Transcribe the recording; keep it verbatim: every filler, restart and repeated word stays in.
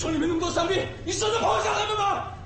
村里面那么多伤兵，你舍得抛下他们吗？